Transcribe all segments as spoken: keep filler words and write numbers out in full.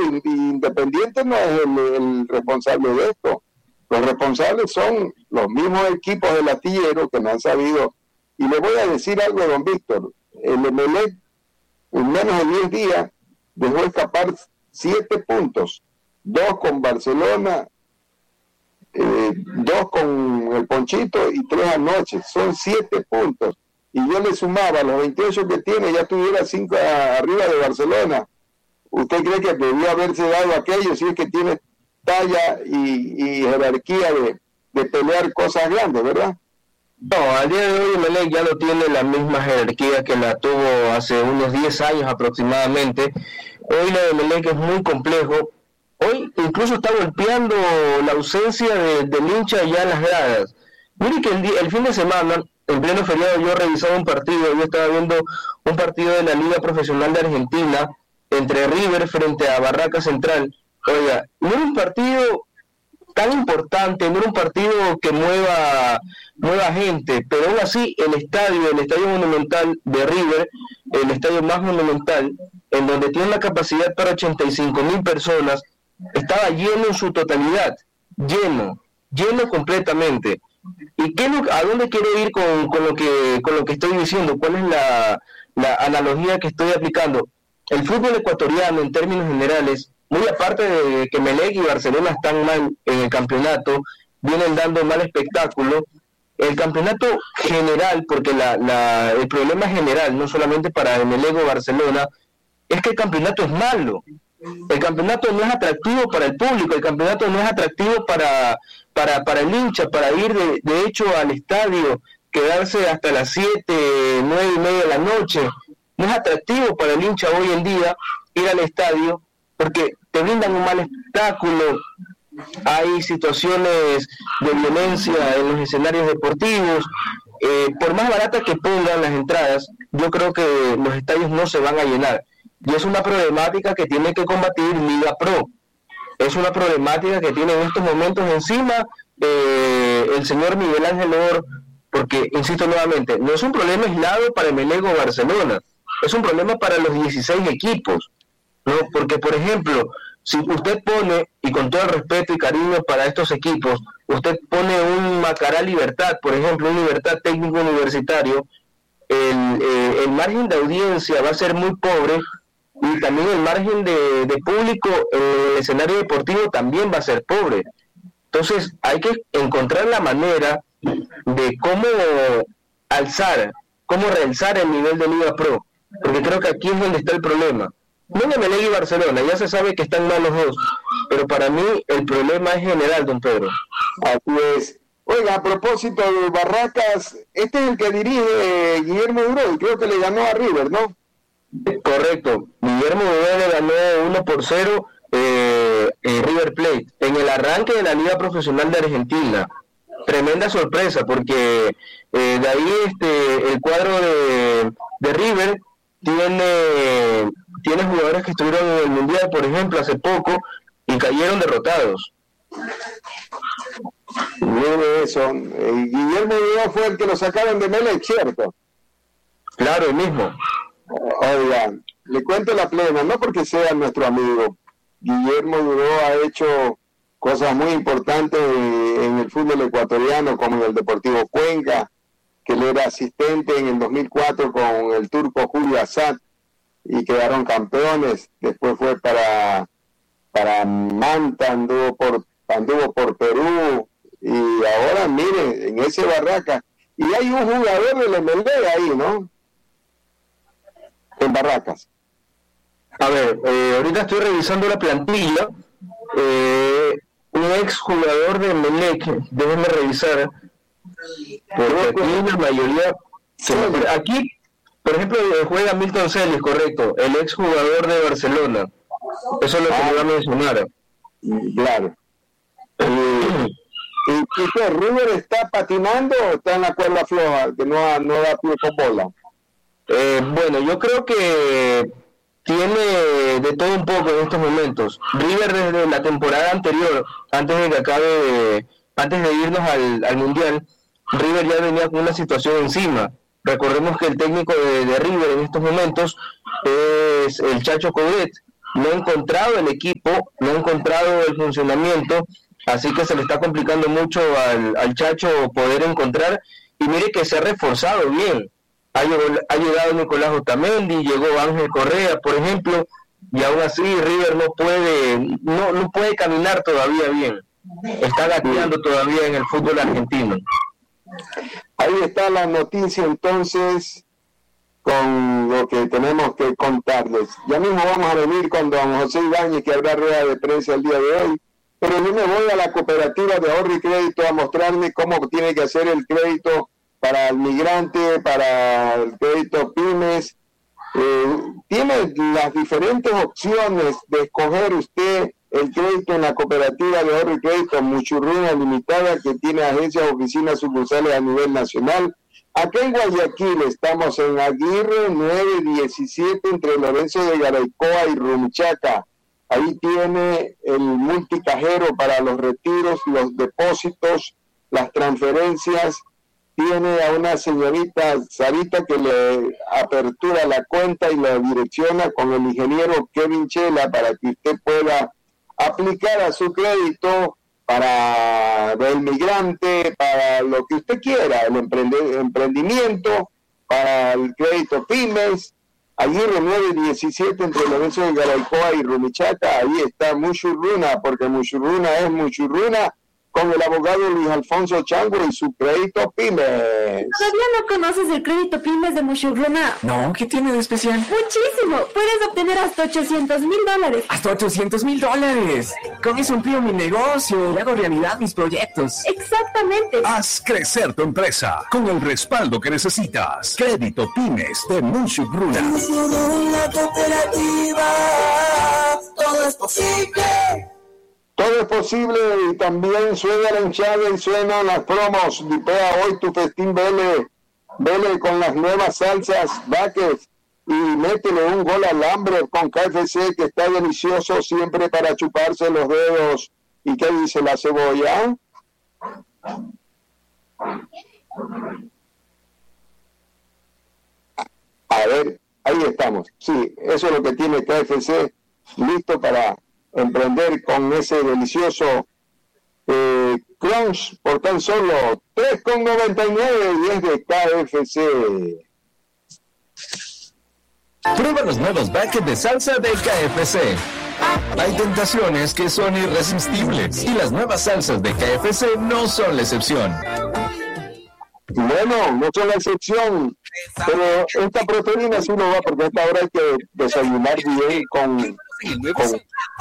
Independiente no es el, el responsable de esto. Los responsables son los mismos equipos del astillero que no han sabido. Y le voy a decir algo, don Víctor. El Emelec, en menos de diez días, dejó escapar siete puntos. Dos con Barcelona, eh, dos con el Ponchito y tres anoche. Son siete puntos. Y yo le sumaba los veintiocho que tiene, ya tuviera cinco arriba de Barcelona. ¿Usted cree que debió haberse dado aquello si es que tiene talla y, y jerarquía de, de pelear cosas grandes, verdad? No, al día de hoy Emelec ya no tiene la misma jerarquía que la tuvo hace unos diez años aproximadamente. Hoy la de Emelec es muy complejo. Hoy incluso está golpeando la ausencia de, del hincha ya en las gradas. Mire que el, día, el fin de semana, en pleno feriado, yo revisaba un partido, yo estaba viendo un partido de la Liga Profesional de Argentina entre River frente a Barraca Central. Oiga, no era un partido tan importante, no era un partido que mueva mueva gente, pero aún así el estadio, el estadio monumental de River, el estadio más monumental, en donde tiene una capacidad para ochenta y cinco mil personas, estaba lleno en su totalidad, lleno, lleno completamente. ¿Y qué lo, a dónde quiero ir con, con lo que con lo que estoy diciendo? ¿Cuál es la, la analogía que estoy aplicando? El fútbol ecuatoriano, en términos generales, muy aparte de que Emelec y Barcelona están mal en el campeonato, vienen dando mal espectáculo, el campeonato general, porque la, la, el problema general, no solamente para Emelec o Barcelona, es que el campeonato es malo. El campeonato no es atractivo para el público, el campeonato no es atractivo para, para, para el hincha, para ir de, de hecho al estadio, quedarse hasta las siete, nueve y media de la noche. No es atractivo para el hincha hoy en día ir al estadio porque te brindan un mal espectáculo, hay situaciones de violencia en los escenarios deportivos, eh, por más baratas que pongan las entradas, yo creo que los estadios no se van a llenar, y es una problemática que tiene que combatir Liga Pro, es una problemática que tiene en estos momentos encima eh, el señor Miguel Ángel Or, porque, insisto nuevamente, no es un problema aislado para Emelec o Barcelona, es un problema para los dieciséis equipos, ¿no? Porque, por ejemplo, si usted pone, y con todo el respeto y cariño para estos equipos, usted pone un Macará Libertad, por ejemplo, un Libertad Técnico Universitario, el, eh, el margen de audiencia va a ser muy pobre, y también el margen de, de público en el escenario deportivo también va a ser pobre. Entonces, hay que encontrar la manera de cómo alzar, cómo realzar el nivel de Liga Pro, porque creo que aquí es donde está el problema. No en Emelec y Barcelona, ya se sabe que están mal los dos, pero para mí el problema es general, don Pedro. Así es. Oiga, a propósito de Barracas, este es el que dirige eh, Guillermo Duró, y creo que le ganó a River, ¿no? Correcto, Guillermo Duró le ganó uno por cero eh, en River Plate, en el arranque de la Liga Profesional de Argentina. Tremenda sorpresa, porque eh, de ahí este el cuadro de, de River tiene... tiene jugadores que estuvieron en el Mundial, por ejemplo, hace poco, y cayeron derrotados. Mire eso, eh, Guillermo Duró fue el que lo sacaron de Emelec, ¿cierto? Claro, el mismo. Oigan, le cuento la plena, no porque sea nuestro amigo. Guillermo Duró ha hecho cosas muy importantes en el fútbol ecuatoriano, como en el Deportivo Cuenca, que él era asistente en el dos mil cuatro con el turco Julio Asad, y quedaron campeones. Después fue para para Manta, anduvo por anduvo por Perú, y ahora mire, en ese Barraca, y hay un jugador del Emelec ahí, ¿no? En Barracas. A ver, eh, ahorita estoy revisando la plantilla, eh, un ex jugador de Emelec, déjenme revisar, porque aquí la mayoría, sí. Aquí por ejemplo, juega Milton Celis, correcto, el ex jugador de Barcelona. Eso es lo que ah, me iba a mencionar. Claro. ¿Y, y, y qué, River está patinando o está en la cuerda floja, que no, no da pie con bola? Eh, bueno, yo creo que tiene de todo un poco en estos momentos. River desde la temporada anterior, antes de que acabe, antes de irnos al, al Mundial, River ya venía con una situación encima. Recordemos que el técnico de, de River en estos momentos es el Chacho Coudet, no ha encontrado el equipo, no ha encontrado el funcionamiento, así que se le está complicando mucho al, al Chacho poder encontrar, y mire que se ha reforzado bien. Ha llegado, ha llegado Nicolás Otamendi, llegó Ángel Correa, por ejemplo, y aún así River no puede, no, no puede caminar todavía bien. Está gateando todavía en el fútbol argentino. Ahí está la noticia entonces con lo que tenemos que contarles. Ya mismo vamos a venir con don José Ibáñez, que habrá rueda de prensa el día de hoy, pero yo me voy a la cooperativa de ahorro y crédito a mostrarle cómo tiene que hacer el crédito para el migrante, para el crédito pymes. Eh, tiene las diferentes opciones de escoger usted el crédito en la cooperativa de ahorro y crédito Muchurruna Limitada, que tiene agencias, oficinas, sucursales a nivel nacional. Acá en Guayaquil estamos en Aguirre nueve diecisiete entre Lorenzo de Garaycoa y Rumichaca. Ahí tiene el multicajero para los retiros, los depósitos, las transferencias. Tiene a una señorita Sarita que le apertura la cuenta y la direcciona con el ingeniero Kevin Chela para que usted pueda aplicar a su crédito para el migrante, para lo que usted quiera, el emprende, emprendimiento, para el crédito pymes. Aguirre nueve diecisiete entre Lorenzo de Garaycoa y Rumichaca. Ahí está Muchurruna, porque Muchurruna es Muchurruna, con el abogado Luis Alfonso Chango y su crédito pymes. ¿Todavía no conoces el crédito pymes de Muchurruna? No, ¿qué tiene de especial? Muchísimo, puedes obtener hasta ochocientos mil dólares. ¡Hasta ochocientos mil dólares! Con eso amplío mi negocio y hago realidad mis proyectos. Exactamente. Haz crecer tu empresa con el respaldo que necesitas. Crédito Pymes de Muchurruna. Muchurruna Cooperativa, todo es posible. Todo es posible, y también suena la hinchada y suenan las promos. Dipea hoy tu festín, vele, vele con las nuevas salsas Baques y métele un gol al hambre con K F C, que está delicioso siempre para chuparse los dedos. ¿Y qué dice la cebolla? A ver, ahí estamos. Sí, eso es lo que tiene K F C, listo para emprender con ese delicioso eh, crunch por tan solo tres con noventa y nueve y es de K F C. Prueba los nuevos buckets de salsa de K F C. Hay tentaciones que son irresistibles y las nuevas salsas de K F C no son la excepción. Bueno, no son la excepción, pero esta proteína sí no va, porque a esta hora hay que desayunar bien con... con...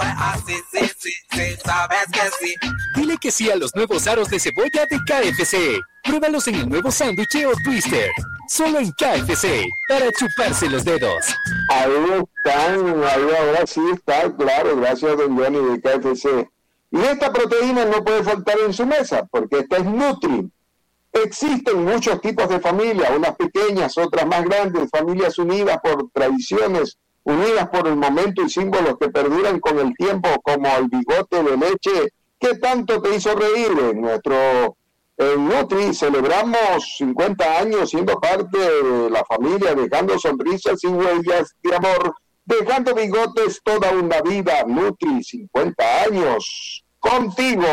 Dile que sí a los nuevos aros de cebolla de K F C. Pruébalos en el nuevo sándwich o twister. Solo en K F C, para chuparse los dedos. Ahí están, ahí ahora sí está, claro, gracias a don Johnny de K F C. Y esta proteína no puede faltar en su mesa, porque esta es Nutri. Existen muchos tipos de familias, unas pequeñas, otras más grandes, familias unidas por tradiciones, unidas por el momento y símbolos que perduran con el tiempo, como el bigote de leche que tanto te hizo reír. En nuestro en Nutri celebramos cincuenta años siendo parte de la familia, dejando sonrisas y huellas de amor, dejando bigotes toda una vida. Nutri, cincuenta años contigo.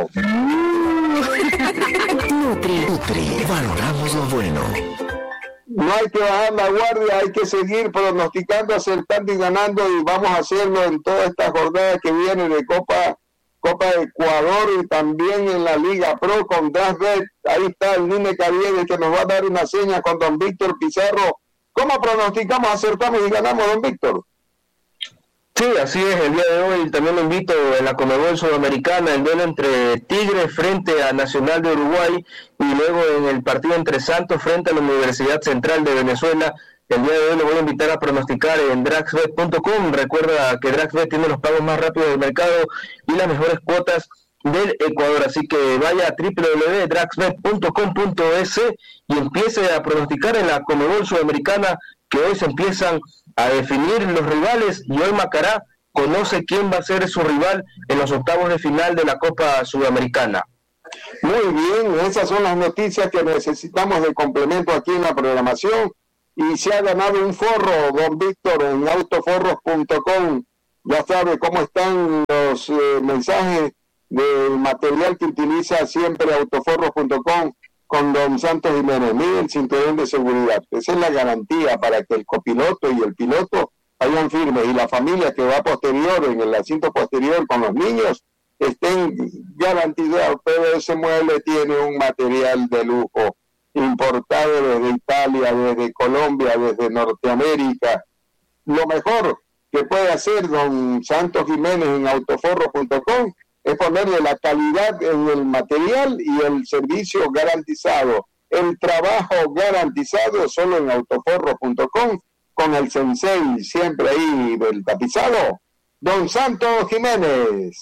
Nutri, Nutri, valoramos lo bueno. No hay que bajar la guardia, hay que seguir pronosticando, acertando y ganando, y vamos a hacerlo en toda esta jornada que viene de Copa Copa Ecuador y también en la Liga Pro con DraftBet. Ahí está el Nine Caviedes que nos va a dar una seña con don Víctor Pizarro. ¿Cómo pronosticamos, acertamos y ganamos, don Víctor? Sí, así es, el día de hoy también lo invito en la Conmebol Sudamericana, el duelo entre Tigre frente a Nacional de Uruguay y luego en el partido entre Santos frente a la Universidad Central de Venezuela. El día de hoy lo voy a invitar a pronosticar en draxbet punto com. Recuerda que DraxBet tiene los pagos más rápidos del mercado y las mejores cuotas del Ecuador, así que vaya a doble u doble u doble u punto draxbet punto com punto es y empiece a pronosticar en la Conmebol Sudamericana, que hoy se empiezan a definir los rivales y hoy Macará conoce quién va a ser su rival en los octavos de final de la Copa Sudamericana. Muy bien, esas son las noticias que necesitamos de complemento aquí en la programación. Y se ha ganado un forro, don Víctor, en autoforros punto com. ya sabe cómo están los eh, mensajes del material que utiliza siempre autoforros punto com con don Santos Jiménez. Mire el cinturón de seguridad, esa es la garantía para que el copiloto y el piloto vayan firmes y la familia que va posterior, en el asiento posterior con los niños, estén garantizados. Pero ese mueble tiene un material de lujo, importado desde Italia, desde Colombia, desde Norteamérica. Lo mejor que puede hacer don Santos Jiménez en autoforros punto com es ponerle la calidad en el material y el servicio garantizado, el trabajo garantizado solo en autoforros punto com, con el sensei siempre ahí del tapizado, don Santos Jiménez.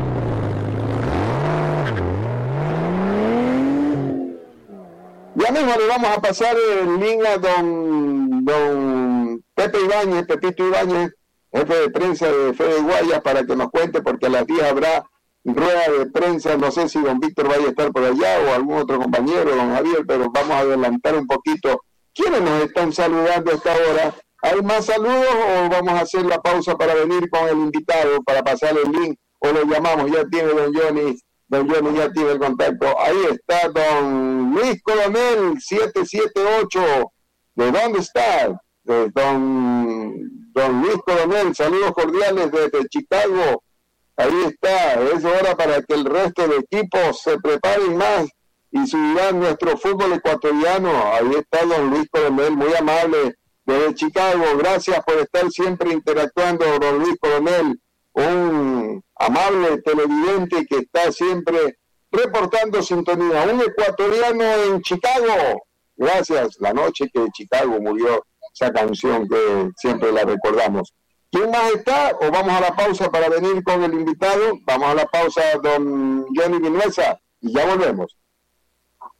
Ya mismo le vamos a pasar el link a don, don Pepe Ibáñez, Pepito Ibáñez, jefe de prensa de Fede Guayas, para que nos cuente, porque a las diez habrá rueda de prensa. No sé si don Víctor vaya a estar por allá o algún otro compañero, don Javier, pero vamos a adelantar un poquito. ¿Quiénes nos están saludando a esta hora? ¿Hay más saludos o vamos a hacer la pausa para venir con el invitado, para pasar el link, o lo llamamos? Ya tiene don Johnny, don Johnny ya tiene el contacto. Ahí está don Luis Coronel, siete siete ocho. ¿De dónde está? De don, don Luis Coronel, saludos cordiales desde Chicago. Ahí está, es hora para que el resto de equipos se preparen más y subirán nuestro fútbol ecuatoriano. Ahí está don Luis Coronel, muy amable, desde Chicago. Gracias por estar siempre interactuando, don Luis Coronel, un amable televidente que está siempre reportando sintonía. Un ecuatoriano en Chicago. Gracias, la noche que Chicago murió, esa canción que siempre la recordamos. ¿Quién más está? ¿O vamos a la pausa para venir con el invitado? Vamos a la pausa, don Johnny Vinuesa, y ya volvemos.